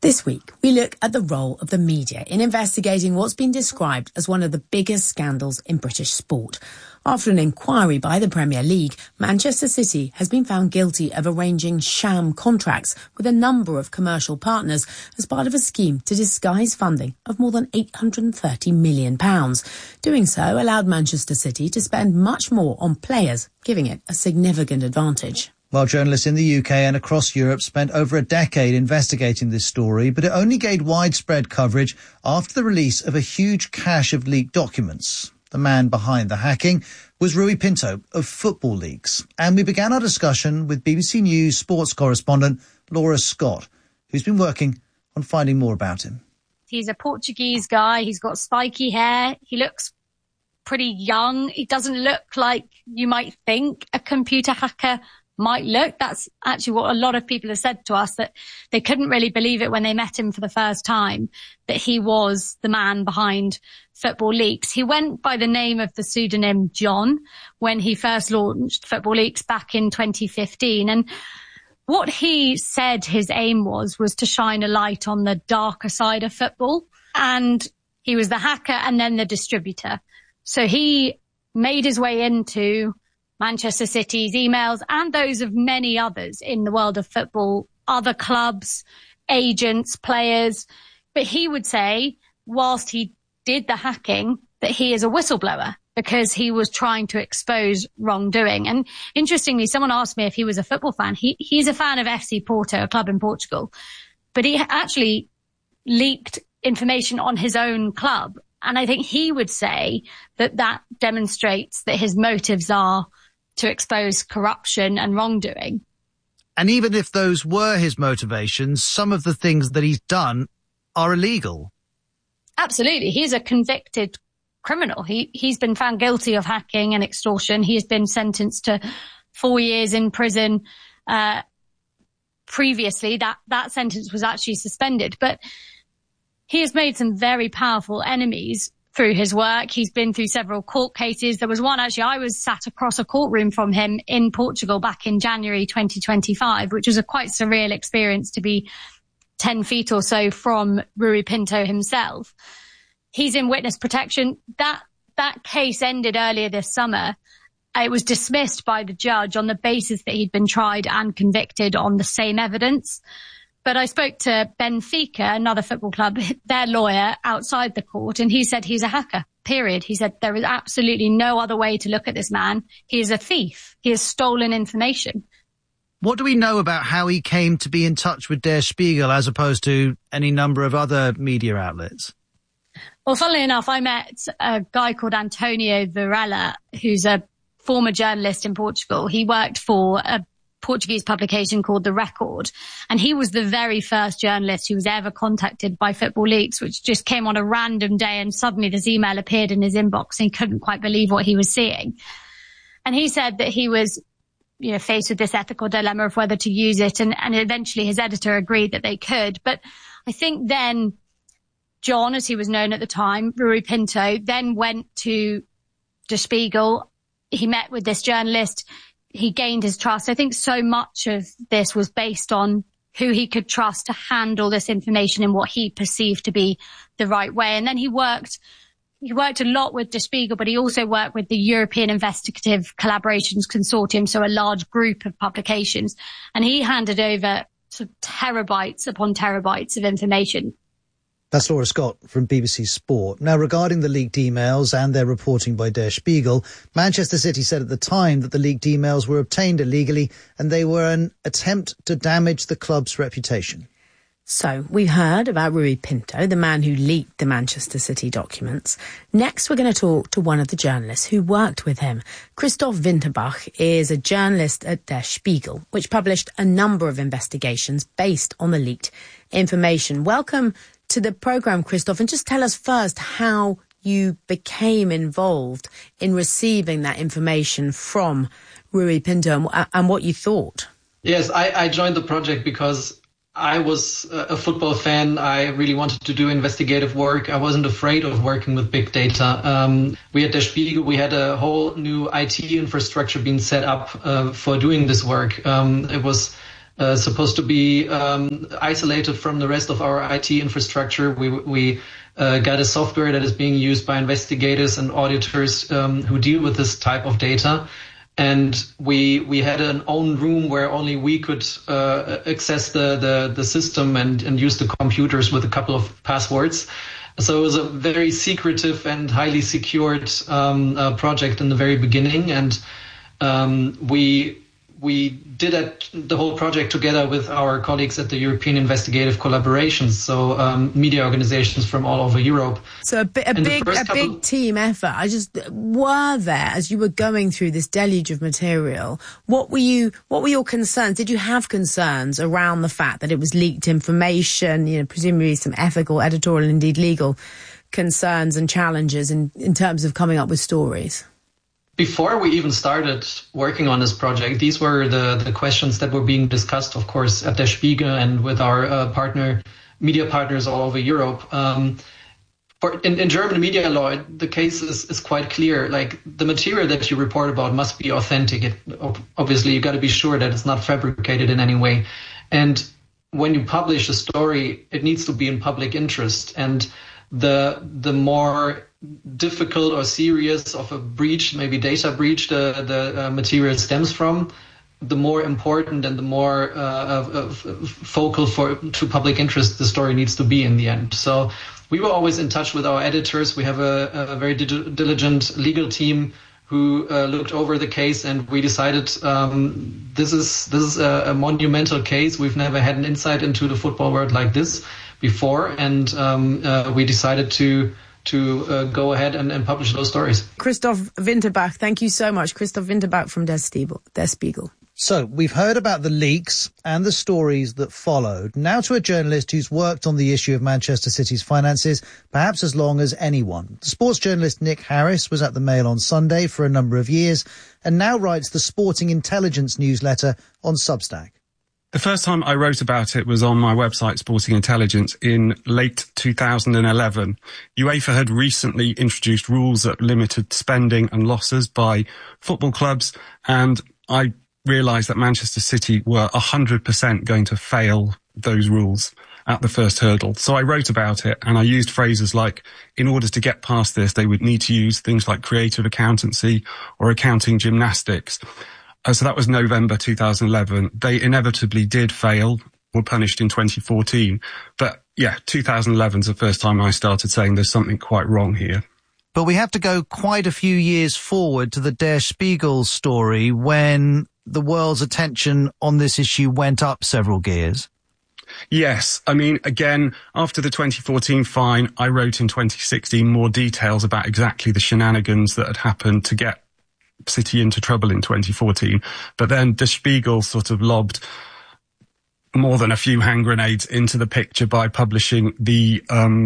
This week, we look at the role of the media in investigating what's been described as one of the biggest scandals in British sport. After an inquiry by the Premier League, Manchester City has been found guilty of arranging sham contracts with a number of commercial partners as part of a scheme to disguise funding of more than £830 million. Doing so allowed Manchester City to spend much more on players, giving it a significant advantage. Well, journalists in the UK and across Europe spent over a decade investigating this story, but it only gained widespread coverage after the release of a huge cache of leaked documents. The man behind the hacking was Rui Pinto of Football Leaks. And we began our discussion with BBC News sports correspondent Laura Scott, who's been working on finding more about him. He's a Portuguese guy. He's got spiky hair. He looks pretty young. He doesn't look like you might think a computer hacker might look. That's actually what a lot of people have said to us, that they couldn't really believe it when they met him for the first time, that he was the man behind Football Leaks. He went by the name of the pseudonym John when he first launched Football Leaks back in 2015. And what he said his aim was to shine a light on the darker side of football. And he was the hacker and then the distributor. So he made his way into Manchester City's emails and those of many others in the world of football, other clubs, agents, players. But he would say, whilst he did the hacking, that he is a whistleblower because he was trying to expose wrongdoing. And interestingly, someone asked me if he was a football fan. He's a fan of FC Porto, a club in Portugal, but he actually leaked information on his own club. And I think he would say that that demonstrates that his motives are to expose corruption and wrongdoing. And even if those were his motivations, some of the things that he's done are illegal. Absolutely. He's a convicted criminal. He's been found guilty of hacking and extortion. He has been sentenced to 4 years in prison. Previously, that sentence was actually suspended. But he has made some very powerful enemies through his work. He's been through several court cases. There was one, actually, I was sat across a courtroom from him in Portugal back in January 2025, which was a quite surreal experience to be 10 feet or so from Rui Pinto himself. He's in witness protection. That case ended earlier this summer. It was dismissed by the judge on the basis that he'd been tried and convicted on the same evidence. But I spoke to Benfica, another football club, their lawyer outside the court, and he said he's a hacker, period. He said there is absolutely no other way to look at this man. He is a thief. He has stolen information. What do we know about how he came to be in touch with Der Spiegel as opposed to any number of other media outlets? Well, funnily enough, I met a guy called Antonio Varela, who's a former journalist in Portugal. He worked for a Portuguese publication called The Record, and he was the very first journalist who was ever contacted by Football Leaks, which just came on a random day, and suddenly this email appeared in his inbox and he couldn't quite believe what he was seeing. And he said that he was, faced with this ethical dilemma of whether to use it, and eventually his editor agreed that they could. But I think then John, as he was known at the time, Rui Pinto, then went to Der Spiegel. He met with this journalist. He gained his trust. I think so much of this was based on who he could trust to handle this information in what he perceived to be the right way. And then he worked a lot with Der Spiegel, but he also worked with the European Investigative Collaborations Consortium, so a large group of publications. And he handed over sort of terabytes upon terabytes of information. That's Laura Scott from BBC Sport. Now, regarding the leaked emails and their reporting by Der Spiegel, Manchester City said at the time that the leaked emails were obtained illegally and they were an attempt to damage the club's reputation. So we heard about Rui Pinto, the man who leaked the Manchester City documents. Next, we're going to talk to one of the journalists who worked with him. Christoph Winterbach is a journalist at Der Spiegel, which published a number of investigations based on the leaked information. Welcome to the programme, Christoph, and just tell us first how you became involved in receiving that information from Rui Pinto and what you thought. Yes, I joined the project because I was a football fan. I really wanted to do investigative work. I wasn't afraid of working with big data. We at Der Spiegel, we had a whole new IT infrastructure being set up for doing this work. It was supposed to be isolated from the rest of our IT infrastructure. We got a software that is being used by investigators and auditors who deal with this type of data. And we had an own room where only we could access the system and use the computers with a couple of passwords. So it was a very secretive and highly secured project in the very beginning. And we did the whole project together with our colleagues at the European Investigative Collaborations, so media organizations from all over Europe. So a big team effort. Were there, as you were going through this deluge of material, what were your concerns? Did you have concerns around the fact that it was leaked information, presumably some ethical, editorial, and indeed legal concerns and challenges in terms of coming up with stories? Before we even started working on this project, these were the questions that were being discussed, of course, at Der Spiegel and with our media partners all over Europe. In German media law, the case is quite clear. Like, the material that you report about must be authentic. Obviously, you got to be sure that it's not fabricated in any way. And when you publish a story, it needs to be in public interest. And the more difficult or serious of a breach, maybe data breach, the material stems from, the more important and the more focal to public interest the story needs to be in the end. So we were always in touch with our editors. We have a very diligent legal team who looked over the case, and we decided this is a monumental case. We've never had an insight into the football world like this before, and we decided to go ahead and publish those stories. Christoph Winterbach, thank you so much. Christoph Winterbach from Der Spiegel. So we've heard about the leaks and the stories that followed. Now to a journalist who's worked on the issue of Manchester City's finances perhaps as long as anyone. The sports journalist Nick Harris was at the Mail on Sunday for a number of years and now writes the Sporting Intelligence newsletter on Substack. The first time I wrote about it was on my website, Sporting Intelligence, in late 2011. UEFA had recently introduced rules that limited spending and losses by football clubs, and I realised that Manchester City were 100% going to fail those rules at the first hurdle. So I wrote about it, and I used phrases like, in order to get past this, they would need to use things like creative accountancy or accounting gymnastics. So that was November 2011. They inevitably did fail, were punished in 2014. But yeah, 2011 is the first time I started saying there's something quite wrong here. But we have to go quite a few years forward to the Der Spiegel story when the world's attention on this issue went up several gears. Yes. I mean, again, after the 2014 fine, I wrote in 2016 more details about exactly the shenanigans that had happened to get City into trouble in 2014. But then Der Spiegel sort of lobbed more than a few hand grenades into the picture by publishing the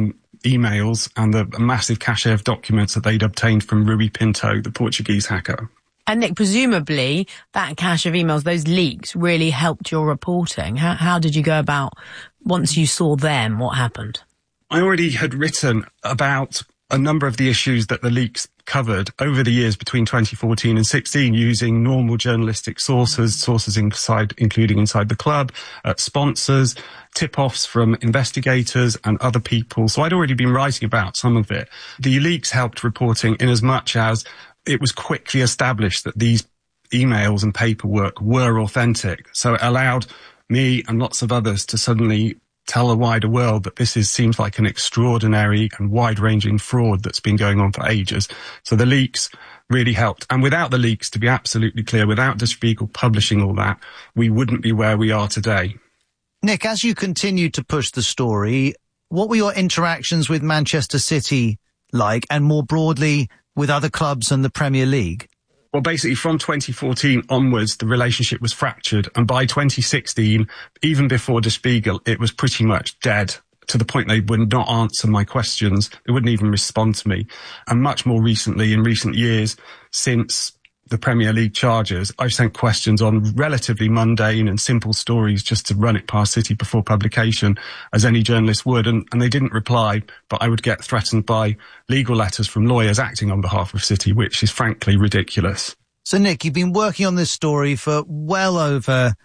emails and the massive cache of documents that they'd obtained from Rui Pinto, the Portuguese hacker. And Nick, presumably that cache of emails, those leaks, really helped your reporting. How did you go about, once you saw them, what happened? I already had written about a number of the issues that the leaks covered over the years between 2014 and 16 using normal journalistic sources including inside the club, sponsors, tip-offs from investigators and other people. So I'd already been writing about some of it. The leaks helped reporting in as much as it was quickly established that these emails and paperwork were authentic. So it allowed me and lots of others to suddenly tell the wider world that seems like an extraordinary and wide-ranging fraud that's been going on for ages. So the leaks really helped. And without the leaks, to be absolutely clear, without Der Spiegel publishing all that, we wouldn't be where we are today. Nick, as you continued to push the story, what were your interactions with Manchester City like, and more broadly with other clubs and the Premier League? Well, basically from 2014 onwards, the relationship was fractured. And by 2016, even before Der Spiegel, it was pretty much dead, to the point they would not answer my questions. They wouldn't even respond to me. And much more recently, in recent years, since the Premier League charges, I've sent questions on relatively mundane and simple stories just to run it past City before publication, as any journalist would, and they didn't reply, but I would get threatened by legal letters from lawyers acting on behalf of City, which is frankly ridiculous. So Nick, you've been working on this story for well over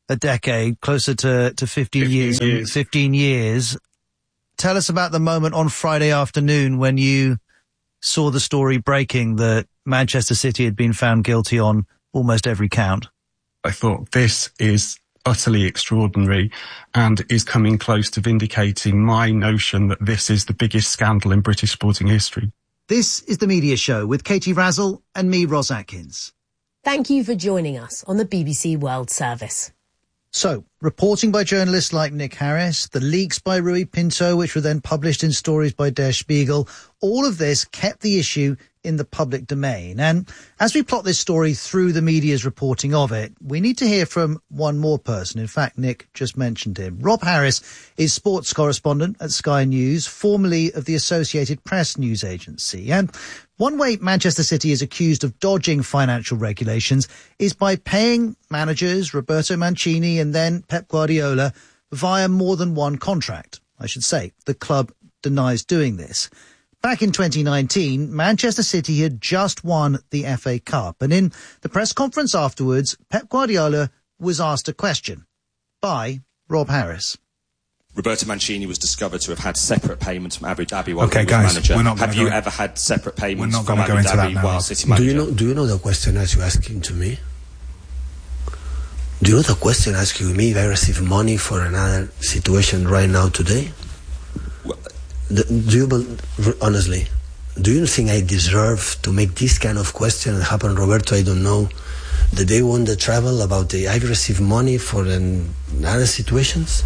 a decade, closer to 15 years. 15 years. Tell us about the moment on Friday afternoon when you saw the story breaking that Manchester City had been found guilty on almost every count. I thought this is utterly extraordinary and is coming close to vindicating my notion that this is the biggest scandal in British sporting history. This is The Media Show with Katie Razzle and me, Ros Atkins. Thank you for joining us on the BBC World Service. So, reporting by journalists like Nick Harris, the leaks by Rui Pinto, which were then published in stories by Der Spiegel, all of this kept the issue in the public domain. And as we plot this story through the media's reporting of it, we need to hear from one more person. In fact, Nick just mentioned him. Rob Harris is sports correspondent at Sky News, formerly of the Associated Press news agency. And one way Manchester City is accused of dodging financial regulations is by paying managers Roberto Mancini and then Pep Guardiola via more than one contract. I should say, the club denies doing this. Back in 2019, Manchester City had just won the FA Cup, and in the press conference afterwards, Pep Guardiola was asked a question by Rob Harris. Roberto Mancini was discovered to have had separate payments from Abu Dhabi while he was manager. Have you ever had separate payments from Abu Dhabi while City manager? Do you know the question as you're asking to me? Do you know the question asking me if I receive money for another situation right now today? Honestly, do you think I deserve to make this kind of question and happen, Roberto? I don't know. The day won the travel about the I've received money for other situations.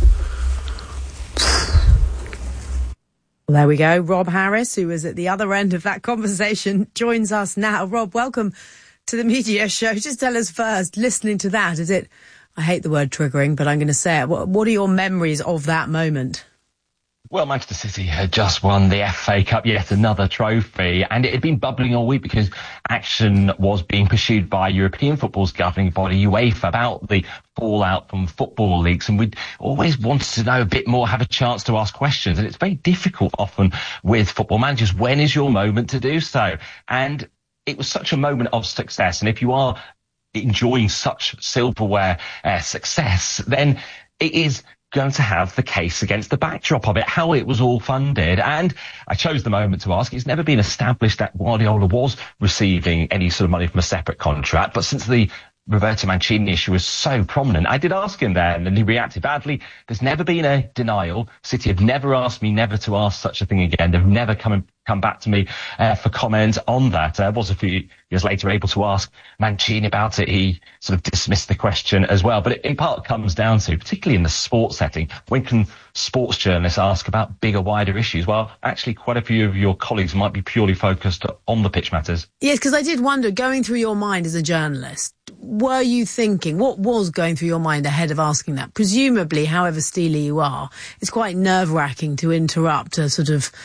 Well, there we go. Rob Harris, who was at the other end of that conversation, joins us now. Rob, welcome to the Media Show. Just tell us first, listening to that, is it, I hate the word triggering, but I'm going to say it. What are your memories of that moment? Well, Manchester City had just won the FA Cup, yet another trophy, and it had been bubbling all week because action was being pursued by European football's governing body, UEFA, about the fallout from football leagues, and we'd always wanted to know a bit more, have a chance to ask questions, and it's very difficult often with football managers. When is your moment to do so? And it was such a moment of success, and if you are enjoying such silverware success, then it is going to have the case against the backdrop of it, how it was all funded. And I chose the moment to ask. It's never been established that Guardiola was receiving any sort of money from a separate contract, but since the Roberto Mancini issue was so prominent, I did ask him there, and then he reacted badly. There's never been a denial. City have never asked me never to ask such a thing again. They've never come back to me for comment on that. I was a few years later able to ask Mancini about it. He sort of dismissed the question as well. But it in part comes down to, particularly in the sports setting, when can sports journalists ask about bigger, wider issues? Well, actually, quite a few of your colleagues might be purely focused on the pitch matters. Yes, because I did wonder, going through your mind as a journalist, were you thinking, what was going through your mind ahead of asking that? Presumably, however steely you are, it's quite nerve-wracking to interrupt a sort of,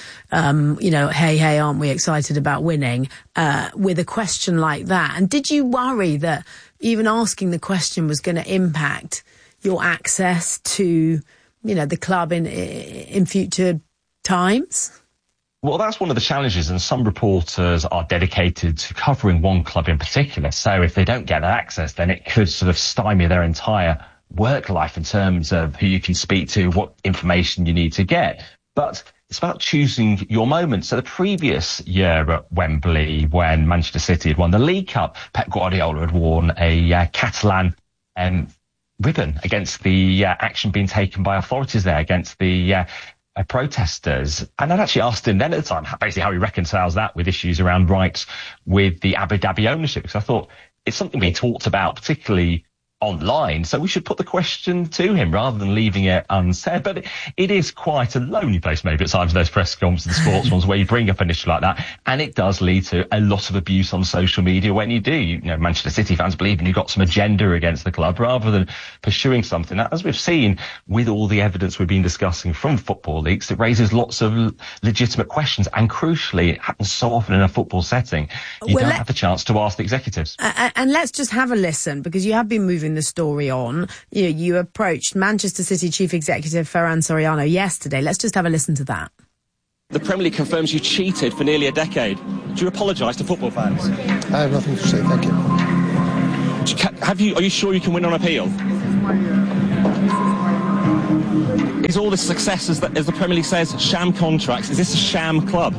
hey, aren't we excited about winning, with a question like that. And did you worry that even asking the question was going to impact your access to, the club in future times? Well, that's one of the challenges, and some reporters are dedicated to covering one club in particular. So if they don't get that access, then it could sort of stymie their entire work life in terms of who you can speak to, what information you need to get. But it's about choosing your moment. So the previous year at Wembley, when Manchester City had won the League Cup, Pep Guardiola had worn a Catalan ribbon against the action being taken by authorities there against the protesters. And I'd actually asked him then at the time basically how he reconciles that with issues around rights with the Abu Dhabi ownership, because I thought it's something we talked about, particularly online, so we should put the question to him rather than leaving it unsaid. But it is quite a lonely place maybe at times, those press conferences, the sports ones, where you bring up an issue like that, and it does lead to a lot of abuse on social media when you do. Manchester City fans believing you've got some agenda against the club rather than pursuing something that, as we've seen with all the evidence we've been discussing from football leagues, it raises lots of legitimate questions, and crucially it happens so often in a football setting you don't have the chance to ask the executives. And let's just have a listen, because you have been moving the story on. You approached Manchester City Chief Executive Ferran Soriano yesterday. Let's just have a listen to that. The Premier League confirms you cheated for nearly a decade. Do you apologise to football fans? I have nothing to say, thank you. Are you sure you can win on appeal? Is all this success, as the Premier League says, sham contracts? Is this a sham club?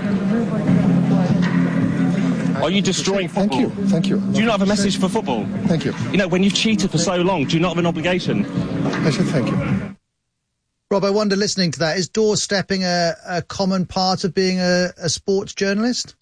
Are you destroying football? Thank you. Do you not have a message for football? Thank you. You know, when you've cheated for so long, do you not have an obligation? I said thank you. Rob, I wonder, listening to that, is doorstepping a common part of being a sports journalist?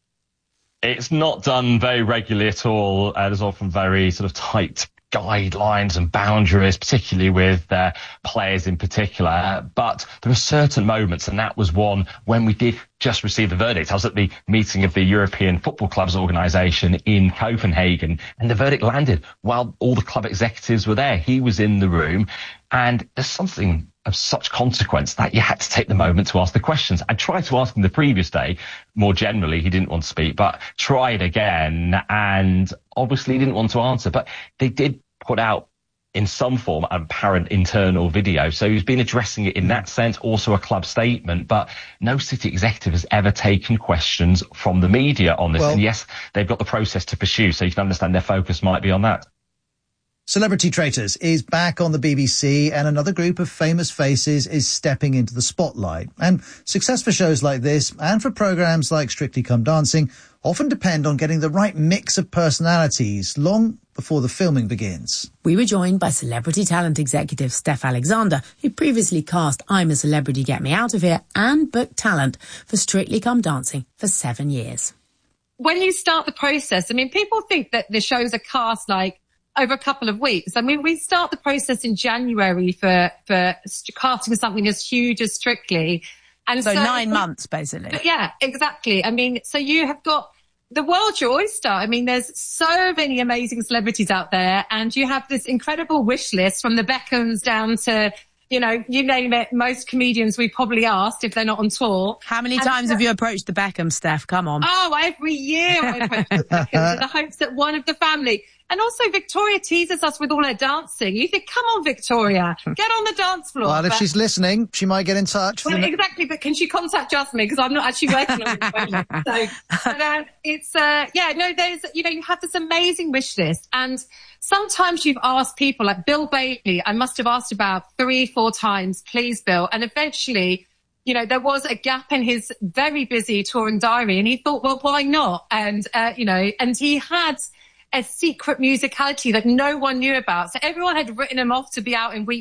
It's not done very regularly at all. There's often very sort of tight guidelines and boundaries, particularly with players in particular. But there are certain moments, and that was one when we did just receive the verdict. I was at the meeting of the European Football Clubs Organisation in Copenhagen, and the verdict landed while all the club executives were there. He was in the room, and there's something of such consequence that you had to take the moment to ask the questions. I tried to ask him the previous day. More generally, he didn't want to speak, but tried again, and obviously he didn't want to answer. But they did put out in some form an apparent internal video. So he's been addressing it in that sense, also a club statement, but no City executive has ever taken questions from the media on this. Well, and yes, they've got the process to pursue, so you can understand their focus might be on that. Celebrity Traitors is back on the BBC, and another group of famous faces is stepping into the spotlight. And success for shows like this, and for programmes like Strictly Come Dancing, often depend on getting the right mix of personalities long before the filming begins. We were joined by celebrity talent executive Steph Alexander, who previously cast I'm a Celebrity, Get Me Out of Here and booked talent for Strictly Come Dancing for 7 years. When you start the process, I mean, people think that the shows are cast like over a couple of weeks. I mean, we start the process in January for casting something as huge as Strictly. And so 9 months, basically. Yeah, exactly. I mean, so you have got the world's your oyster. I mean, there's so many amazing celebrities out there, and you have this incredible wish list from the Beckhams down to, you know, you name it, most comedians we probably asked if they're not on tour. How many times have you approached the Beckhams, Steph? Come on. Oh, every year I approach the Beckhams in the hopes that one of the family. And also Victoria teases us with all her dancing. You think, come on, Victoria, get on the dance floor. Well, if she's listening, she might get in touch. Well, exactly, but can she contact just me? Because I'm not actually working on it. There's, you know, you have this amazing wish list. And sometimes you've asked people, like Bill Bailey, I must have asked about 3-4 times, please, Bill. And eventually, you know, there was a gap in his very busy touring diary, and he thought, well, why not? And, and he had a secret musicality that no one knew about. So everyone had written him off to be out in week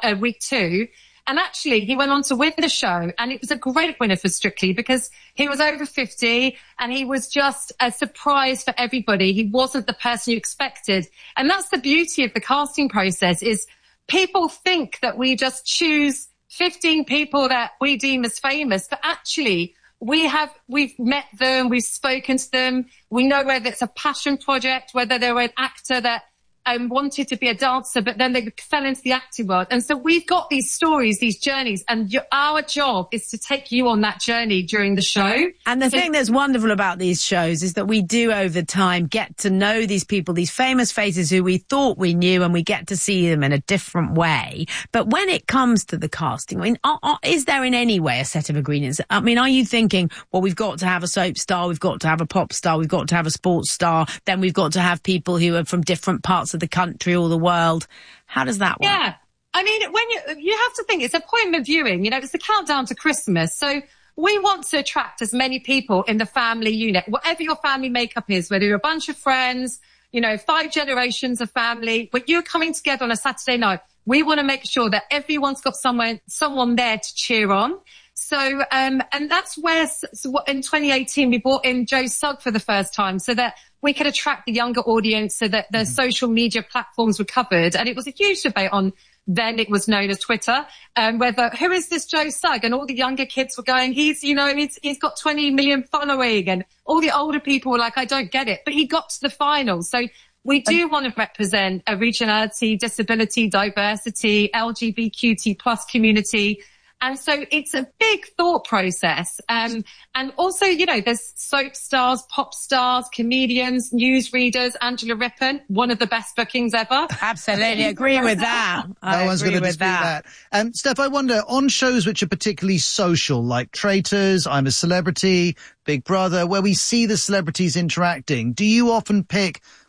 2. And actually, he went on to win the show, and it was a great winner for Strictly because he was over 50 and he was just a surprise for everybody. He wasn't the person you expected. And that's the beauty of the casting process, is people think that we just choose 15 people that we deem as famous, but actually we've met them, we've spoken to them. We know whether it's a passion project, whether they were an actor that wanted to be a dancer, but then they fell into the acting world. And so we've got these stories, these journeys, and our job is to take you on that journey during the show. And the thing that's wonderful about these shows is that we do over time get to know these people, these famous faces who we thought we knew, and we get to see them in a different way. But when it comes to the casting, I mean, is there in any way a set of ingredients? I mean, are you thinking, well, we've got to have a soap star, we've got to have a pop star, we've got to have a sports star, then we've got to have people who are from different parts of the country or the world? How does that work? Yeah. I mean, when you have to think, it's appointment viewing, you know, it's the countdown to Christmas. So we want to attract as many people in the family unit, whatever your family makeup is, whether you're a bunch of friends, you know, 5 generations of family, when you're coming together on a Saturday night, we want to make sure that everyone's got someone there to cheer on. So, and that's where, in 2018, we brought in Joe Sugg for the first time so that we could attract the younger audience, so that the social media platforms were covered. And it was a huge debate on, then it was known as Twitter, whether, who is this Joe Sugg? And all the younger kids were going, he's got 20 million following. And all the older people were like, I don't get it. But he got to the final. So we do want to represent a regionality, disability, diversity, LGBTQ+ community. And so it's a big thought process. And also, you know, there's soap stars, pop stars, comedians, newsreaders. Angela Rippon, one of the best bookings ever. Absolutely agree with that. No one's going to dispute that. Steph, I wonder, on shows which are particularly social, like Traitors, I'm a Celebrity, Big Brother, where we see the celebrities interacting, do you often pick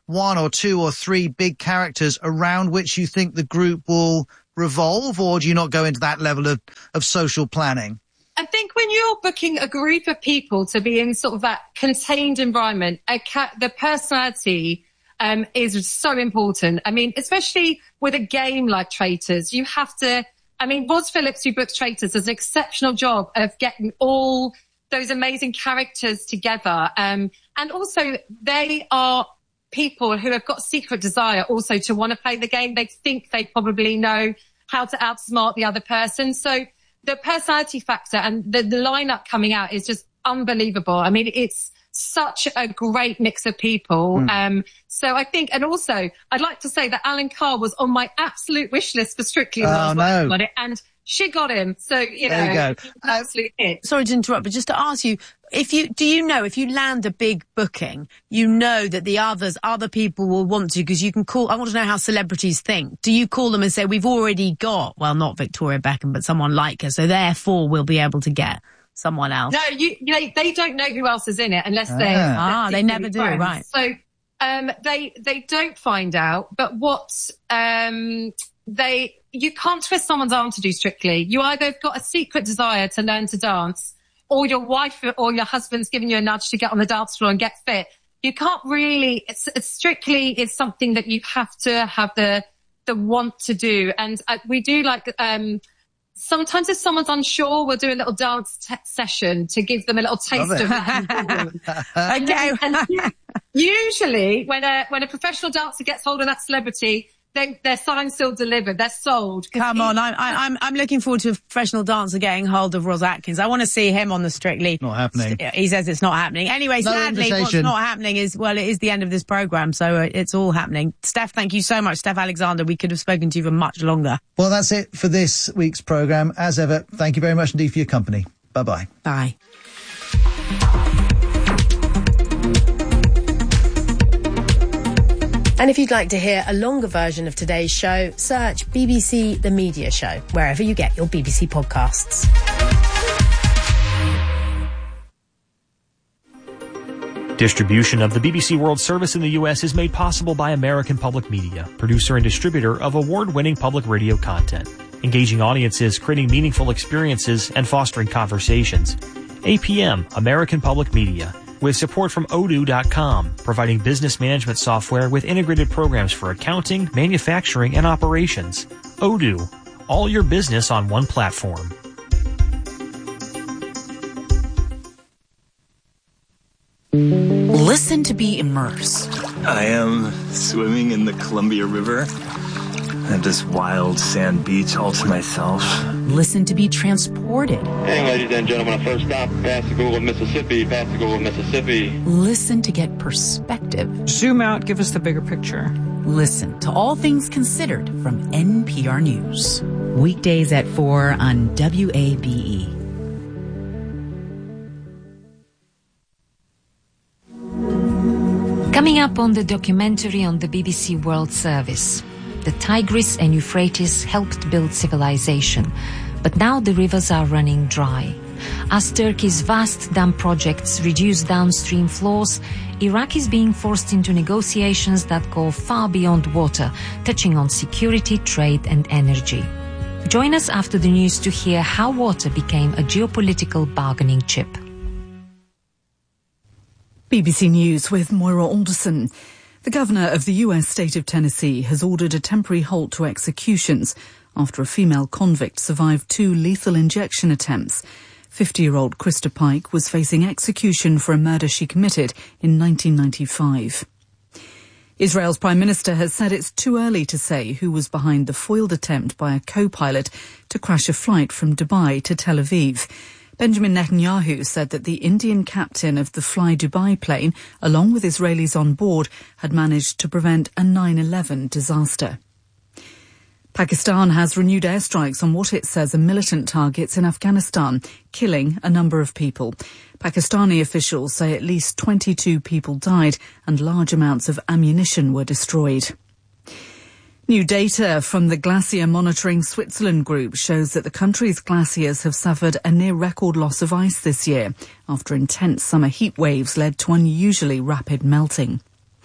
one or two or three big characters around which you think the group will revolve, or do you not go into that level of social planning? I think when you're booking a group of people to be in sort of that contained environment, the personality is so important. I mean, especially with a game like Traitors, you have to, I mean, Roz Phillips, who books Traitors, does an exceptional job of getting all those amazing characters together. And also they are people who have got secret desire also to want to play the game. They think they probably know how to outsmart the other person. So the personality factor and the lineup coming out is just unbelievable. I mean, it's such a great mix of people. So I think, and also I'd like to say that Alan Carr was on my absolute wish list for Strictly when I was working on it, and she got him. So, you know, there you go. Absolutely hit. Sorry to interrupt, but just to ask you, if you land a big booking, you know that the other people will want to, because you can call, I want to know how celebrities think. Do you call them and say, we've already got, well, not Victoria Beckham, but someone like her, so therefore we'll be able to get someone else? No, they don't know who else is in it unless they never do, right. So, they don't find out, but you can't twist someone's arm to do Strictly. You either have got a secret desire to learn to dance, or your wife or your husband's giving you a nudge to get on the dance floor and get fit. You can't really, Strictly is something that you have to have the want to do. And we do like, sometimes if someone's unsure, we'll do a little dance session to give them a little taste of that. Okay. And usually when a professional dancer gets hold of that celebrity, they're signed, sealed, delivered. They're sold. Come on, I'm looking forward to a professional dancer getting hold of Ross Atkins. I want to see him on the Strictly. Not happening. He says it's not happening. Anyway, no sadly, what's not happening is, well, it is the end of this programme, so it's all happening. Steph, thank you so much. Steph Alexander, we could have spoken to you for much longer. Well, that's it for this week's programme. As ever, thank you very much indeed for your company. Bye-bye. Bye. And if you'd like to hear a longer version of today's show, search BBC The Media Show, wherever you get your BBC podcasts. Distribution of the BBC World Service in the U.S. is made possible by American Public Media, producer and distributor of award-winning public radio content, engaging audiences, creating meaningful experiences, and fostering conversations. APM, American Public Media, with support from Odoo.com, providing business management software with integrated programs for accounting, manufacturing, and operations. Odoo, all your business on one platform. Listen to be immersed. I am swimming in the Columbia River. I have this wild sand beach all to myself. Listen to be transported. Hey, ladies and gentlemen, first stop, Pascagoula, Mississippi, Pascagoula, Mississippi. Listen to get perspective. Zoom out, give us the bigger picture. Listen to All Things Considered from NPR News. Weekdays at 4 on WABE. Coming up on the documentary on the BBC World Service. The Tigris and Euphrates helped build civilization, but now the rivers are running dry. As Turkey's vast dam projects reduce downstream flows, Iraq is being forced into negotiations that go far beyond water, touching on security, trade and energy. Join us after the news to hear how water became a geopolitical bargaining chip. BBC News with Moira Alderson. The governor of the US state of Tennessee has ordered a temporary halt to executions after a female convict survived 2 lethal injection attempts. 50-year-old Krista Pike was facing execution for a murder she committed in 1995. Israel's Prime Minister has said it's too early to say who was behind the foiled attempt by a co-pilot to crash a flight from Dubai to Tel Aviv. Benjamin Netanyahu said that the Indian captain of the Fly Dubai plane, along with Israelis on board, had managed to prevent a 9/11 disaster. Pakistan has renewed airstrikes on what it says are militant targets in Afghanistan, killing a number of people. Pakistani officials say at least 22 people died and large amounts of ammunition were destroyed. New data from the Glacier Monitoring Switzerland group shows that the country's glaciers have suffered a near-record loss of ice this year after intense summer heat waves led to unusually rapid melting.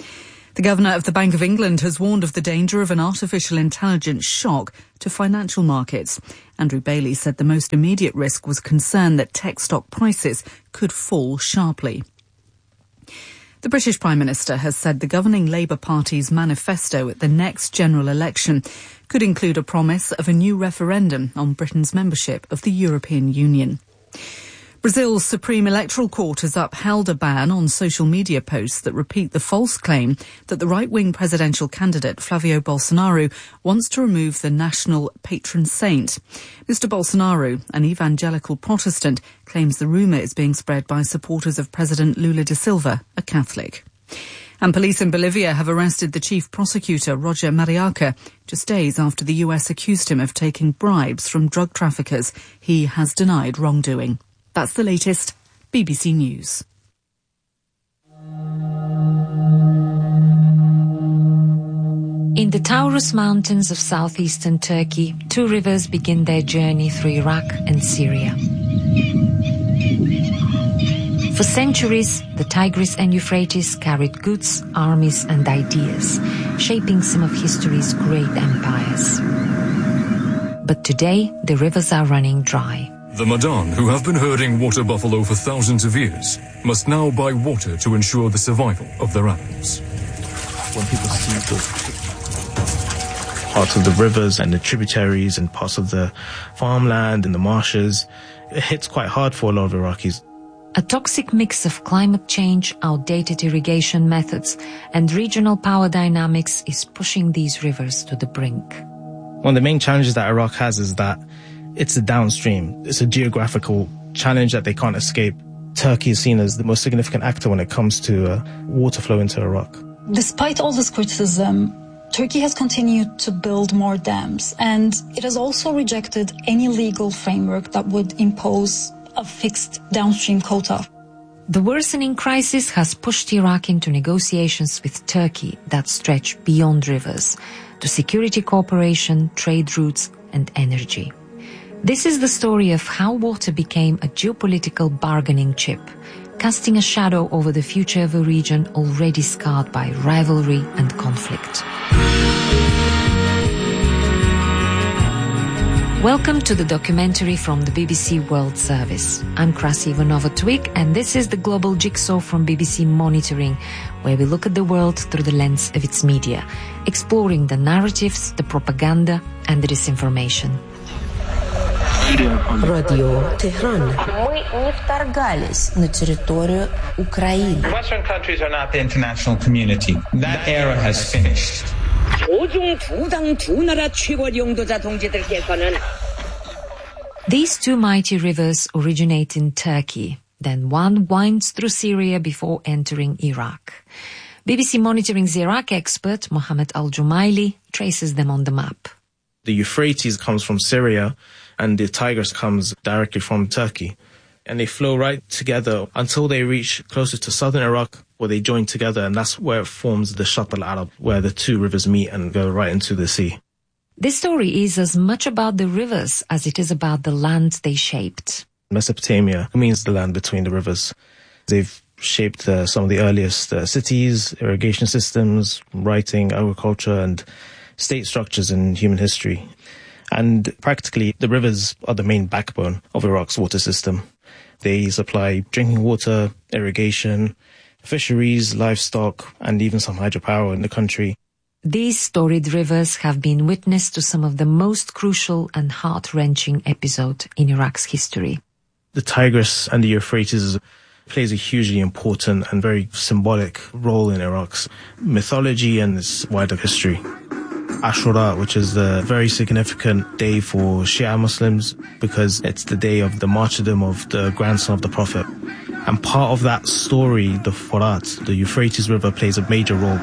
The Governor of the Bank of England has warned of the danger of an artificial intelligence shock to financial markets. Andrew Bailey said the most immediate risk was concern that tech stock prices could fall sharply. The British Prime Minister has said the governing Labour Party's manifesto at the next general election could include a promise of a new referendum on Britain's membership of the European Union. Brazil's Supreme Electoral Court has upheld a ban on social media posts that repeat the false claim that the right-wing presidential candidate Flavio Bolsonaro wants to remove the national patron saint. Mr. Bolsonaro, an evangelical Protestant, claims the rumour is being spread by supporters of President Lula da Silva, a Catholic. And police in Bolivia have arrested the chief prosecutor, Roger Mariaca, just days after the US accused him of taking bribes from drug traffickers. He has denied wrongdoing. That's the latest. BBC News. In the Taurus Mountains of southeastern Turkey, two rivers begin their journey through Iraq and Syria. For centuries, the Tigris and Euphrates carried goods, armies and ideas, shaping some of history's great empires. But today, the rivers are running dry. The Madan, who have been herding water buffalo for thousands of years, must now buy water to ensure the survival of their animals. When people see the parts of the rivers and the tributaries and parts of the farmland and the marshes, it hits quite hard for a lot of Iraqis. A toxic mix of climate change, outdated irrigation methods, and regional power dynamics is pushing these rivers to the brink. One of the main challenges that Iraq has is that it's a downstream. It's a geographical challenge that they can't escape. Turkey is seen as the most significant actor when it comes to water flow into Iraq. Despite all this criticism, Turkey has continued to build more dams, and it has also rejected any legal framework that would impose a fixed downstream quota. The worsening crisis has pushed Iraq into negotiations with Turkey that stretch beyond rivers, to security cooperation, trade routes, and energy. This is the story of how water became a geopolitical bargaining chip, casting a shadow over the future of a region already scarred by rivalry and conflict. Welcome to the documentary from the BBC World Service. I'm Krasi Ivanova-Twig, and this is the Global Jigsaw from BBC Monitoring, where we look at the world through the lens of its media, exploring the narratives, the propaganda, and the disinformation. Radio Tehran. Мы не вторгались на территорию Украины. Western countries are not the international community. That era has finished. These two mighty rivers originate in Turkey. Then one winds through Syria before entering Iraq. BBC Monitoring's Iraq expert, Mohammed Al-Jumaili, traces them on the map. The Euphrates comes from Syria, and the Tigris comes directly from Turkey. And they flow right together until they reach closer to southern Iraq, where they join together, and that's where it forms the Shatt al-Arab, where the two rivers meet and go right into the sea. This story is as much about the rivers as it is about the land they shaped. Mesopotamia means the land between the rivers. They've shaped some of the earliest cities, irrigation systems, writing, agriculture, and state structures in human history. And practically, the rivers are the main backbone of Iraq's water system. They supply drinking water, irrigation, fisheries, livestock, and even some hydropower in the country. These storied rivers have been witness to some of the most crucial and heart-wrenching episodes in Iraq's history. The Tigris and the Euphrates plays a hugely important and very symbolic role in Iraq's mythology and its wider history. Ashura, which is the very significant day for Shia Muslims because it's the day of the martyrdom of the grandson of the Prophet. And part of that story, the Furat, the Euphrates River, plays a major role.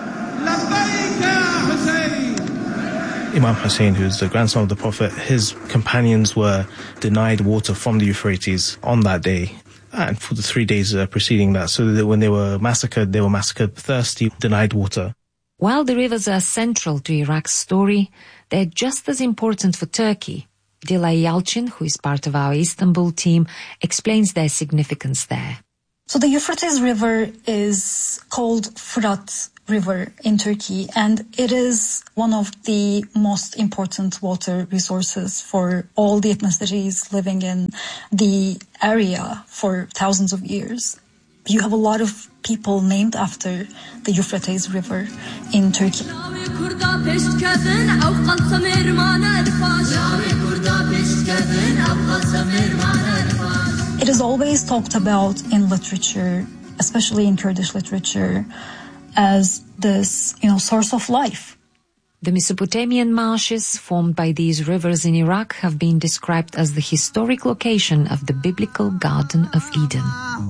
Imam Hussein, who's the grandson of the Prophet, his companions were denied water from the Euphrates on that day and for the 3 days preceding that. So that when they were massacred thirsty, denied water. While the rivers are central to Iraq's story, they're just as important for Turkey. Dilay Yalcin, who is part of our Istanbul team, explains their significance there. So the Euphrates River is called Fırat River in Turkey, and it is one of the most important water resources for all the ethnicities living in the area for thousands of years. You have a lot of people named after the Euphrates River in Turkey. It is always talked about in literature, especially in Kurdish literature, as this, source of life. The Mesopotamian marshes formed by these rivers in Iraq have been described as the historic location of the biblical Garden of Eden.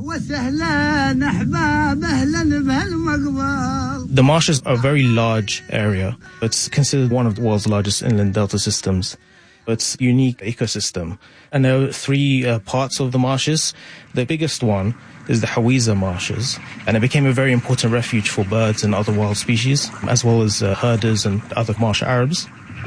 The marshes are a very large area. It's considered one of the world's largest inland delta systems. It's a unique ecosystem. And there are three parts of the marshes. The biggest one is the Hawiza marshes, and it became a very important refuge for birds and other wild species, as well as herders and other marsh Arabs.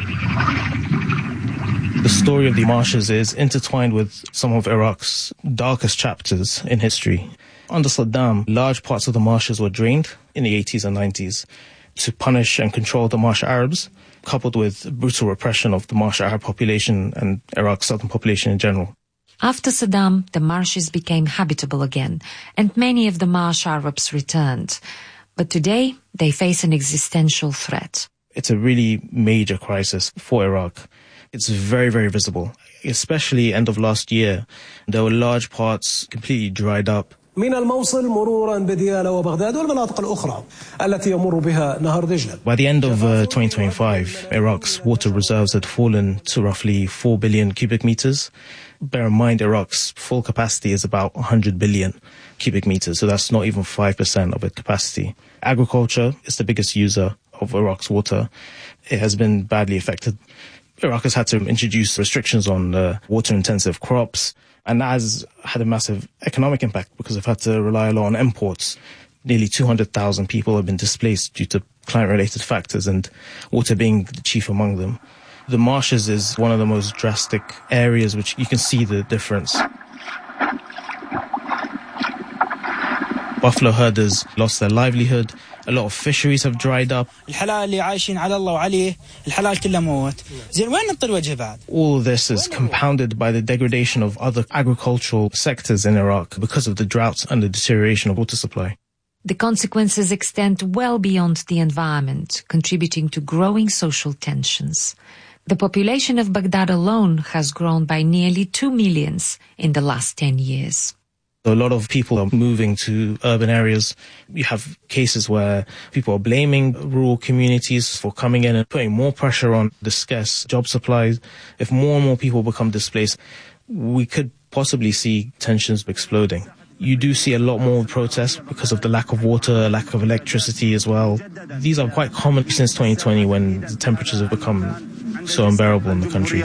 The story of the marshes is intertwined with some of Iraq's darkest chapters in history. Under Saddam, large parts of the marshes were drained in the 80s and 90s to punish and control the marsh Arabs, coupled with brutal repression of the marsh Arab population and Iraq's southern population in general. After Saddam, the marshes became habitable again, and many of the marsh Arabs returned. But today, they face an existential threat. It's a really major crisis for Iraq. It's very, very visible. Especially end of last year, there were large parts completely dried up. من الموصل مرورا بديالى وبغداد والمناطق الأخرى التي يمر بها نهر دجلة. By the end of 2025, Iraq's water reserves had fallen to roughly 4 billion cubic meters. Bear in mind, Iraq's full capacity is about 100 billion cubic meters, so that's not even 5% of its capacity. Agriculture is the biggest user of Iraq's water. It has been badly affected. Iraq has had to introduce restrictions on water-intensive crops, and that has had a massive economic impact because they've had to rely a lot on imports. Nearly 200,000 people have been displaced due to climate-related factors, and water being the chief among them. The marshes is one of the most drastic areas which you can see the difference. Buffalo herders lost their livelihood. A lot of fisheries have dried up. All of this is compounded by the degradation of other agricultural sectors in Iraq because of the drought and the deterioration of water supply. The consequences extend well beyond the environment, contributing to growing social tensions. The population of Baghdad alone has grown by nearly 2 million in the last 10 years. A lot of people are moving to urban areas. You have cases where people are blaming rural communities for coming in and putting more pressure on the scarce job supplies. If more and more people become displaced, we could possibly see tensions exploding. You do see a lot more protests because of the lack of water, lack of electricity as well. These are quite common since 2020 when the temperatures have become so unbearable in the country.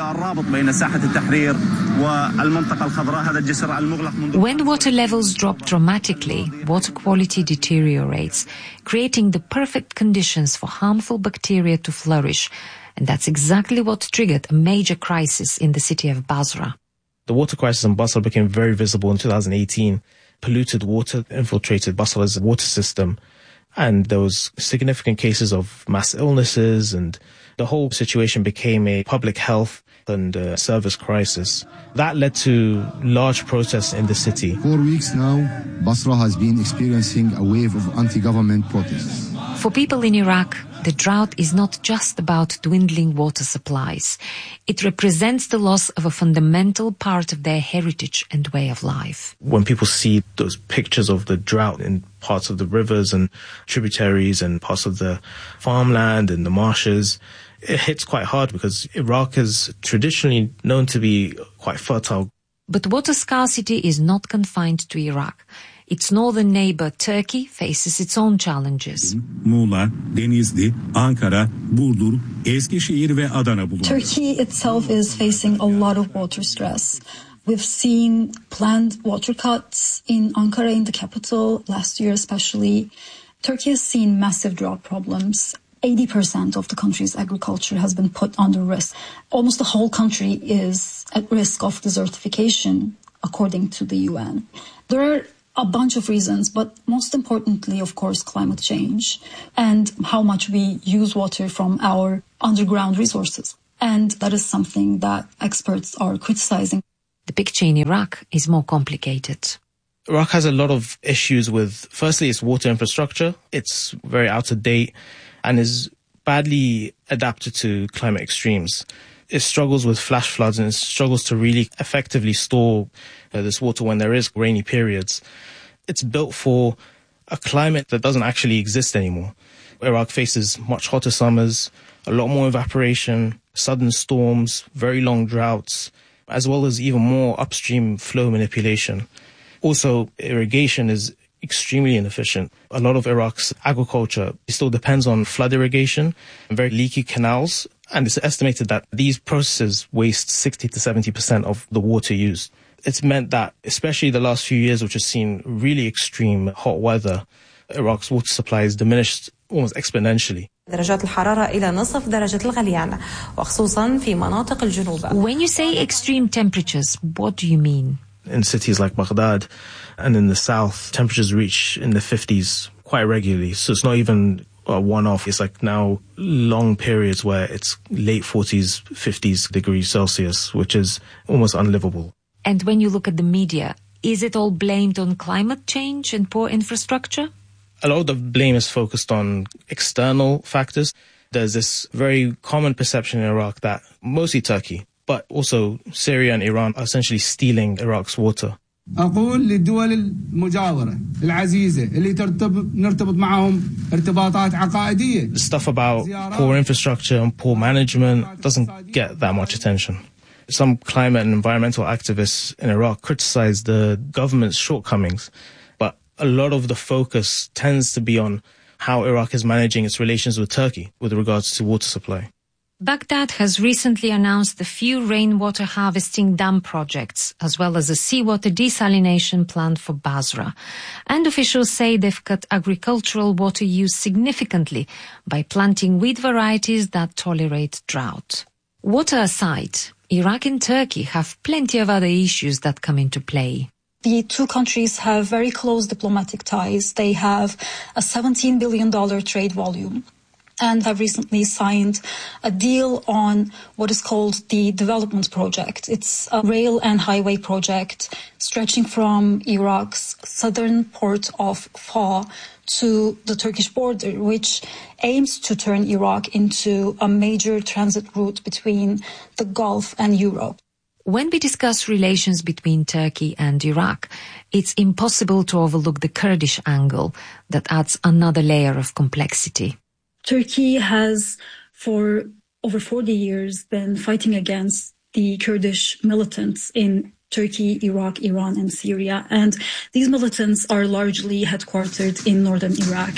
When water levels drop dramatically, water quality deteriorates, creating the perfect conditions for harmful bacteria to flourish. And that's exactly what triggered a major crisis in the city of Basra. The water crisis in Basra became very visible in 2018. Polluted water infiltrated Basra's water system, and there was significant cases of mass illnesses, and the whole situation became a public health and service crisis. That led to large protests in the city. 4 weeks now, Basra has been experiencing a wave of anti-government protests. For people in Iraq, the drought is not just about dwindling water supplies. It represents the loss of a fundamental part of their heritage and way of life. When people see those pictures of the drought in parts of the rivers and tributaries and parts of the farmland and the marshes, it hits quite hard because Iraq is traditionally known to be quite fertile. But water scarcity is not confined to Iraq. Its northern neighbor, Turkey, faces its own challenges. Muğla, Denizli, Ankara, Burdur, Eskişehir ve Adana bulunmaktadır. Turkey itself is facing a lot of water stress. We've seen planned water cuts in Ankara, in the capital, last year especially. Turkey has seen massive drought problems. 80% of the country's agriculture has been put under risk. Almost the whole country is at risk of desertification, according to the UN. There are a bunch of reasons, but most importantly, of course, climate change and how much we use water from our underground resources. And that is something that experts are criticizing. The picture in Iraq is more complicated. Iraq has a lot of issues with, firstly, its water infrastructure. It's very out of date and is badly adapted to climate extremes. It struggles with flash floods and it struggles to really effectively store this water when there is rainy periods. It's built for a climate that doesn't actually exist anymore. Iraq faces much hotter summers, a lot more evaporation, sudden storms, very long droughts, as well as even more upstream flow manipulation. Also, irrigation is extremely inefficient. A lot of Iraq's agriculture still depends on flood irrigation and very leaky canals. And it's estimated that these processes waste 60 to 70% of the water used. It's meant that, especially the last few years, which has seen really extreme hot weather, Iraq's water supply is diminished almost exponentially. درجات الحرارة إلى نصف درجة الغليان وخصوصا في مناطق الجنوب. When you say extreme temperatures, what do you mean? In cities like Baghdad and in the south, temperatures reach in the 50s quite regularly. So it's not even a one-off. It's like now long periods where it's late 40s, 50s degrees Celsius, which is almost unlivable. And when you look at the media, is it all blamed on climate change and poor infrastructure? A lot of the blame is focused on external factors. There's this very common perception in Iraq that mostly Turkey, but also Syria and Iran are essentially stealing Iraq's water. أقول للدول المجاورة العزيزة اللي نرتبط معهم ارتباطات عقائدية. The stuff about poor infrastructure and poor management doesn't get that much attention. Some climate and environmental activists in Iraq criticize the government's shortcomings, but a lot of the focus tends to be on how Iraq is managing its relations with Turkey with regards to water supply. Baghdad has recently announced a few rainwater harvesting dam projects, as well as a seawater desalination plant for Basra. And officials say they've cut agricultural water use significantly by planting wheat varieties that tolerate drought. Water aside, Iraq and Turkey have plenty of other issues that come into play. The two countries have very close diplomatic ties. They have a $17 billion trade volume and have recently signed a deal on what is called the Development Project. It's a rail and highway project stretching from Iraq's southern port of Fa to the Turkish border, which aims to turn Iraq into a major transit route between the Gulf and Europe. When we discuss relations between Turkey and Iraq, it's impossible to overlook the Kurdish angle that adds another layer of complexity. Turkey has, for over 40 years, been fighting against the Kurdish militants in Turkey, Iraq, Iran, and Syria. And these militants are largely headquartered in northern Iraq.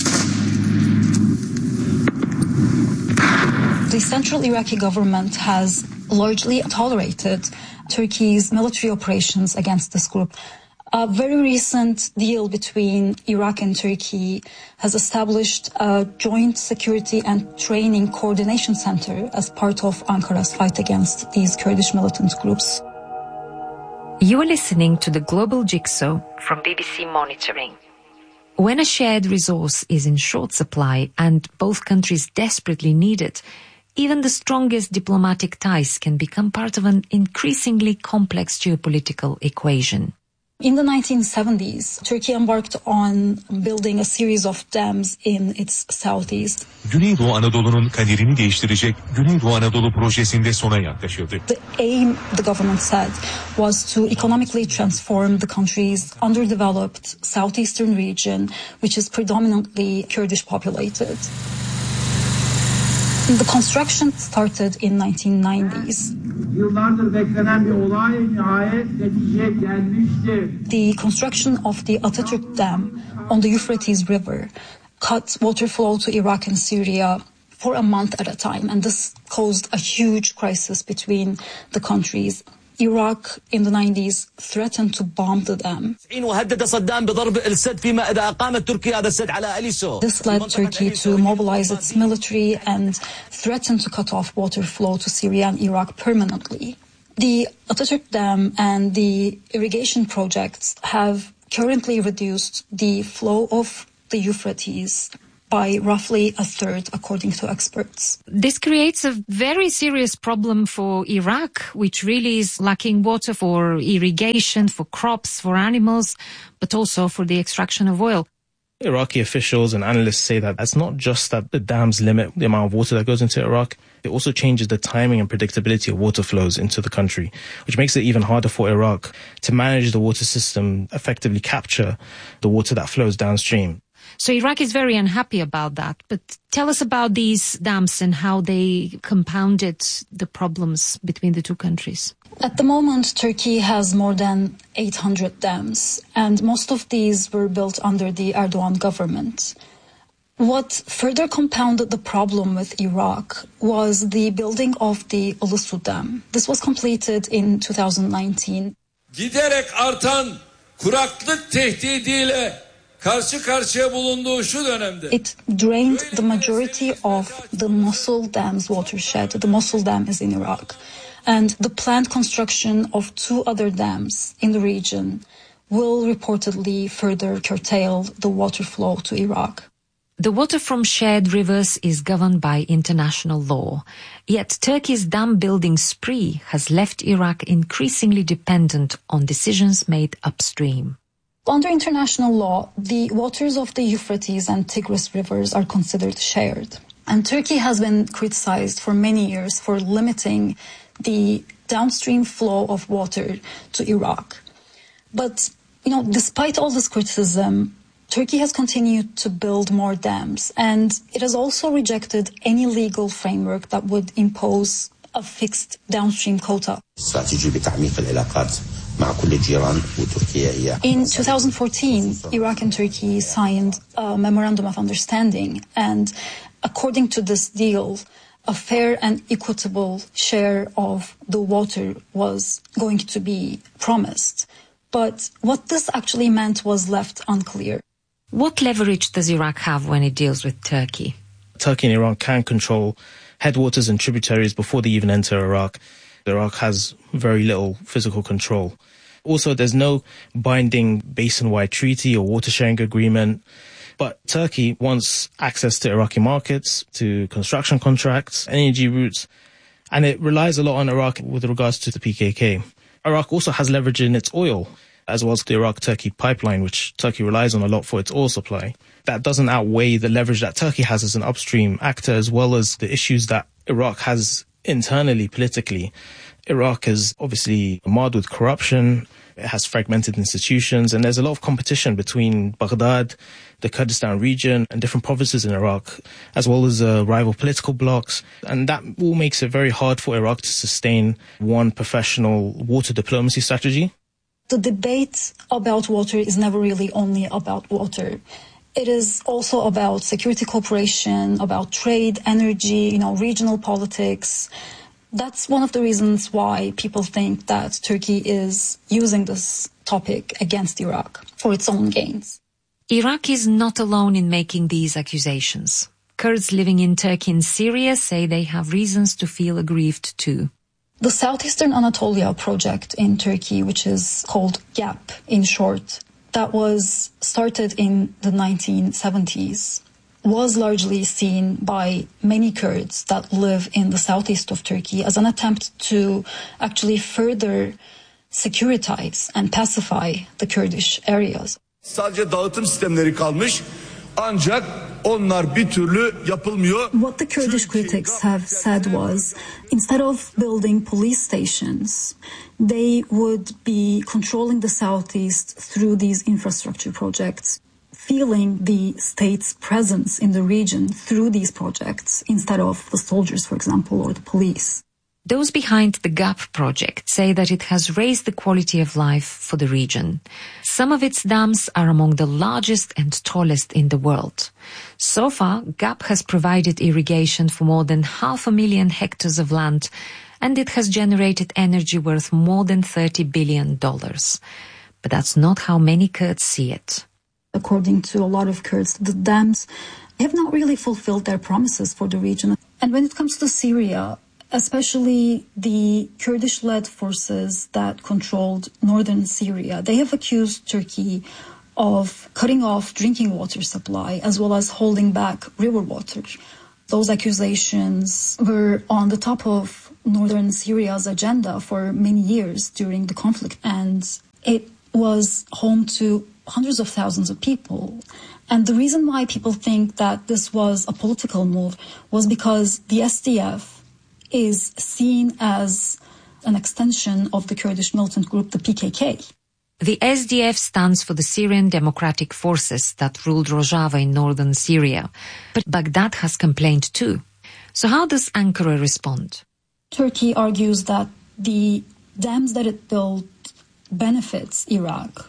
The central Iraqi government has largely tolerated Turkey's military operations against this group. A very recent deal between Iraq and Turkey has established a joint security and training coordination center as part of Ankara's fight against these Kurdish militant groups. You are listening to the Global Jigsaw from BBC Monitoring. When a shared resource is in short supply and both countries desperately need it, even the strongest diplomatic ties can become part of an increasingly complex geopolitical equation. In the 1970s, Turkey embarked on building a series of dams in its southeast. Güneydoğu Anadolu'nun kaderini değiştirecek Güneydoğu Anadolu projesinde sona yaklaşıldı. The aim, the government said, was to economically transform the country's underdeveloped southeastern region, which is predominantly Kurdish populated. The construction started in 1990s. The construction of the Atatürk Dam on the Euphrates River cut water flow to Iraq and Syria for a month at a time, and this caused a huge crisis between the countries. Iraq in the 90s threatened to bomb the dam. This led Turkey to mobilize its military and threaten to cut off water flow to Syria and Iraq permanently. The Atatürk Dam and the irrigation projects have currently reduced the flow of the Euphrates by roughly a third, according to experts. This creates a very serious problem for Iraq, which really is lacking water for irrigation, for crops, for animals, but also for the extraction of oil. Iraqi officials and analysts say that it's not just that the dams limit the amount of water that goes into Iraq, it also changes the timing and predictability of water flows into the country, which makes it even harder for Iraq to manage the water system, effectively capture the water that flows downstream. So Iraq is very unhappy about that. But tell us about these dams and how they compounded the problems between the two countries. At the moment, Turkey has more than 800 dams, and most of these were built under the Erdogan government. What further compounded the problem with Iraq was the building of the Ulusu Dam. This was completed in 2019. Giderek artan kuraklık tehdidiyle karşı karşıya bulunduğu şu dönemde. It drained the majority of the Mosul Dam's watershed. The Mosul Dam is in Iraq. And the planned construction of two other dams in the region will reportedly further curtail the water flow to Iraq. The water from shared rivers is governed by international law. Yet Turkey's dam building spree has left Iraq increasingly dependent on decisions made upstream. Under international law, the waters of the Euphrates and Tigris rivers are considered shared. And Turkey has been criticized for many years for limiting the downstream flow of water to Iraq. But, despite all this criticism, Turkey has continued to build more dams, and it has also rejected any legal framework that would impose a fixed downstream quota. In 2014, Iraq and Turkey signed a memorandum of understanding, and according to this deal, a fair and equitable share of the water was going to be promised. But what this actually meant was left unclear. What leverage does Iraq have when it deals with Turkey? Turkey and Iran can control headwaters and tributaries before they even enter Iraq. Iraq has very little physical control. Also, there's no binding basin-wide treaty or water-sharing agreement. But Turkey wants access to Iraqi markets, to construction contracts, energy routes, and it relies a lot on Iraq with regards to the PKK. Iraq also has leverage in its oil, as well as the Iraq-Turkey pipeline, which Turkey relies on a lot for its oil supply. That doesn't outweigh the leverage that Turkey has as an upstream actor, as well as the issues that Iraq has internally, politically. Iraq is obviously marred with corruption. It has fragmented institutions, and there's a lot of competition between Baghdad, the Kurdistan region, and different provinces in Iraq, as well as rival political blocs. And that all makes it very hard for Iraq to sustain one professional water diplomacy strategy. The debate about water is never really only about water. It is also about security cooperation, about trade, energy, regional politics. That's one of the reasons why people think that Turkey is using this topic against Iraq for its own gains. Iraq is not alone in making these accusations. Kurds living in Turkey and Syria say they have reasons to feel aggrieved too. The Southeastern Anatolia project in Turkey, which is called GAP in short, that was started in the 1970s, was largely seen by many Kurds that live in the southeast of Turkey as an attempt to actually further securitize and pacify the Kurdish areas. Sadece dağıtım sistemleri kalmış, ancak onlar bir türlü yapılmıyor. What the Kurdish critics have said was, instead of building police stations, they would be controlling the southeast through these infrastructure projects, feeling the state's presence in the region through these projects instead of the soldiers, for example, or the police. Those behind the GAP project say that it has raised the quality of life for the region. Some of its dams are among the largest and tallest in the world. So far, GAP has provided irrigation for more than 500,000 hectares of land, and it has generated energy worth more than $30 billion. But that's not how many Kurds see it. According to a lot of Kurds, the dams have not really fulfilled their promises for the region. And when it comes to Syria, especially the Kurdish-led forces that controlled northern Syria, they have accused Turkey of cutting off drinking water supply as well as holding back river water. Those accusations were on the top of northern Syria's agenda for many years during the conflict, and it was home to hundreds of thousands of people. And the reason why people think that this was a political move was because the SDF is seen as an extension of the Kurdish militant group, the PKK. The SDF stands for the Syrian Democratic Forces that ruled Rojava in northern Syria. But Baghdad has complained too. So how does Ankara respond? Turkey argues that the dams that it built benefits Iraq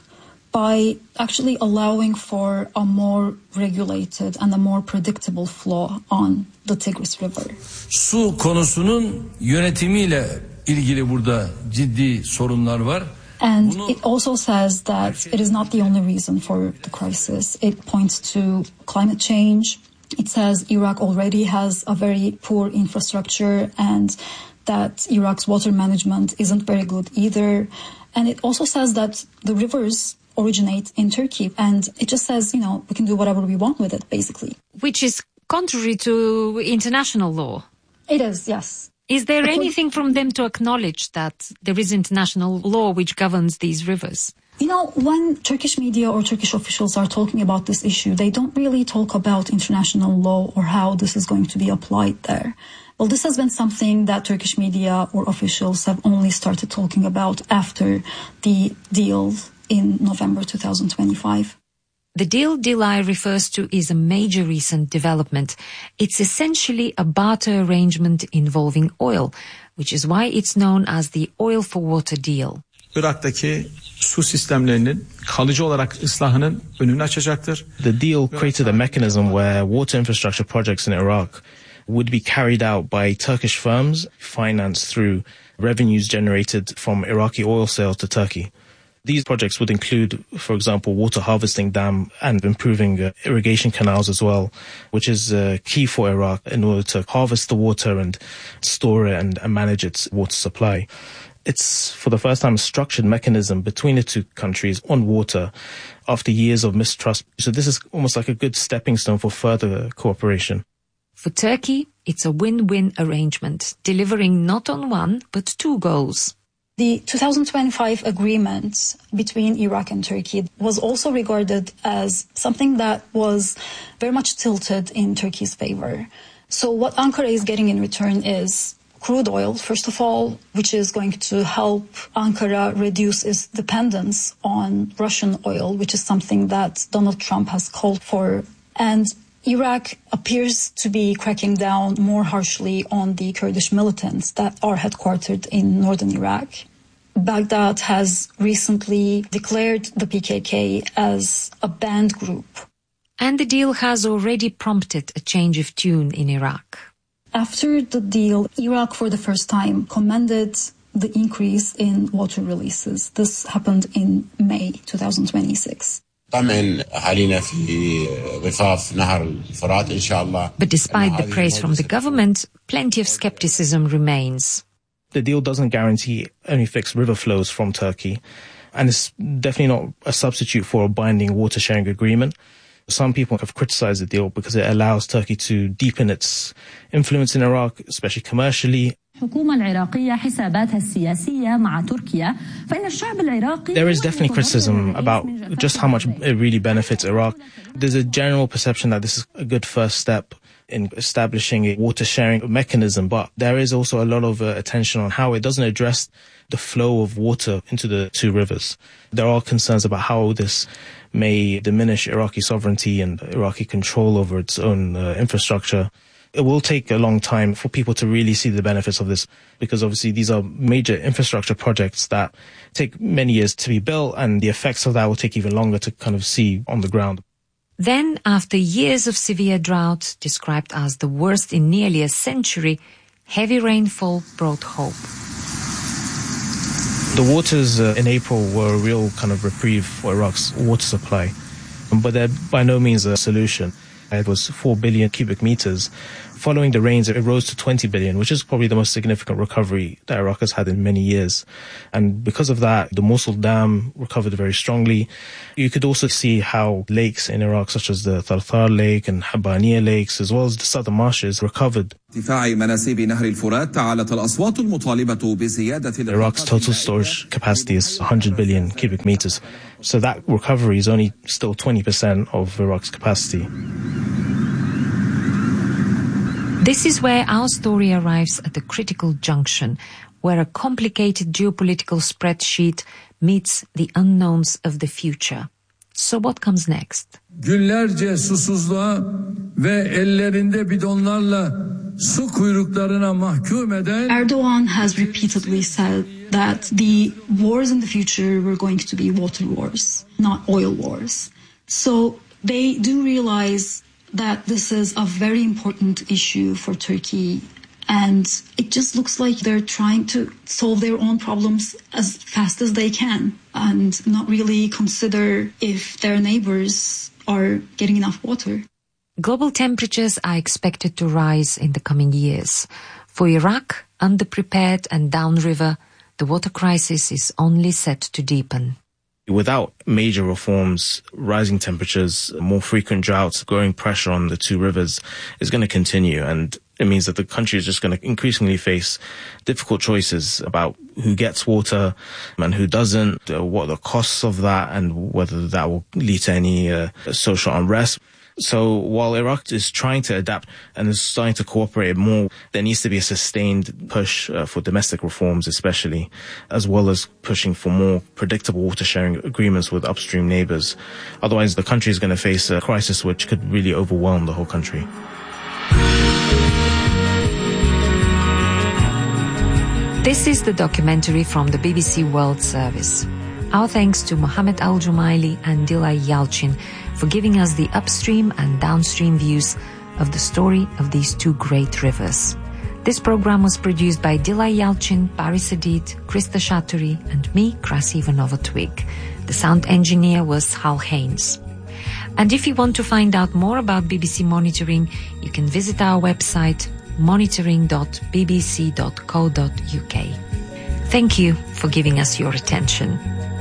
by actually allowing for a more regulated and a more predictable flow on the Tigris River. Su konusunun yönetimiyle ilgili burada ciddi sorunlar var. And it also says that it is not the only reason for the crisis. It points to climate change. It says Iraq already has a very poor infrastructure and that Iraq's water management isn't very good either. And it also says that the rivers originate in Turkey. And it just says, we can do whatever we want with it, basically. Which is contrary to international law. It is, yes. Is there anything from them to acknowledge that there is international law which governs these rivers? When Turkish media or Turkish officials are talking about this issue, they don't really talk about international law or how this is going to be applied there. Well, this has been something that Turkish media or officials have only started talking about after the deal in November 2025. The deal Dilay refers to is a major recent development. It's essentially a barter arrangement involving oil, which is why it's known as the Oil for Water deal. Irak'taki su sistemlerinin kalıcı olarak ıslahının önünü açacaktır. The deal created a mechanism where water infrastructure projects in Iraq would be carried out by Turkish firms financed through revenues generated from Iraqi oil sales to Turkey. These projects would include, for example, water harvesting dam and improving irrigation canals as well, which is key for Iraq in order to harvest the water and store it and manage its water supply. It's, for the first time, a structured mechanism between the two countries on water after years of mistrust. So this is almost like a good stepping stone for further cooperation. For Turkey, it's a win-win arrangement, delivering not on one, but two goals. The 2025 agreement between Iraq and Turkey was also regarded as something that was very much tilted in Turkey's favor. So what Ankara is getting in return is crude oil, first of all, which is going to help Ankara reduce its dependence on Russian oil, which is something that Donald Trump has called for. And Iraq appears to be cracking down more harshly on the Kurdish militants that are headquartered in northern Iraq. Baghdad has recently declared the PKK as a banned group. And the deal has already prompted a change of tune in Iraq. After the deal, Iraq for the first time commended the increase in water releases. This happened in May 2026. But despite the praise from the government, plenty of skepticism remains. The deal doesn't guarantee any fixed river flows from Turkey, and it's definitely not a substitute for a binding water sharing agreement. Some people have criticized the deal because it allows Turkey to deepen its influence in Iraq, especially commercially. There is definitely criticism about just how much it really benefits Iraq. There's a general perception that this is a good first step in establishing a water sharing mechanism, but there is also a lot of attention on how it doesn't address the flow of water into the two rivers. There are concerns about how this may diminish Iraqi sovereignty and Iraqi control over its own infrastructure. It will take a long time for people to really see the benefits of this, because obviously these are major infrastructure projects that take many years to be built, and the effects of that will take even longer to kind of see on the ground. Then, after years of severe drought, described as the worst in nearly a century, heavy rainfall brought hope. The waters in April were a real kind of reprieve for Iraq's water supply, but they're by no means a solution. It was 4 billion cubic meters Following the rains, it rose to 20 billion, which is probably the most significant recovery that Iraq has had in many years. And because of that, the Mosul Dam recovered very strongly. You could also see how lakes in Iraq, such as the Tartar Lake and Habaniya lakes, as well as the southern marshes, recovered. Iraq's total storage capacity is 100 billion cubic meters. So that recovery is only still 20% of Iraq's capacity. This is where our story arrives at a critical junction, where a complicated geopolitical spreadsheet meets the unknowns of the future. So what comes next? Günlerce susuzluğa ve ellerinde bidonlarla su kuyruklarına mahkum eden Erdogan has repeatedly said that the wars in the future were going to be water wars, not oil wars. So they do realize that this is a very important issue for Turkey, and it just looks like they're trying to solve their own problems as fast as they can and not really consider if their neighbors are getting enough water. Global temperatures are expected to rise in the coming years. For Iraq, underprepared and downriver, the water crisis is only set to deepen. Without major reforms, rising temperatures, more frequent droughts, growing pressure on the two rivers is going to continue. And it means that the country is just going to increasingly face difficult choices about who gets water and who doesn't, what are the costs of that, and whether that will lead to any social unrest. So while Iraq is trying to adapt and is starting to cooperate more, there needs to be a sustained push for domestic reforms especially, as well as pushing for more predictable water sharing agreements with upstream neighbors. Otherwise, the country is going to face a crisis which could really overwhelm the whole country. This is the documentary from the BBC World Service. Our thanks to Mohammed Al-Jumaili and Dilay Yalcin for giving us the upstream and downstream views of the story of these two great rivers. This program was produced by Dilay Yalcin, Paris Adid, Krista Shaturi, and me, Krasi Ivanova-Twig. The sound engineer was Hal Haynes. And if you want to find out more about BBC Monitoring, you can visit our website monitoring.bbc.co.uk. Thank you for giving us your attention.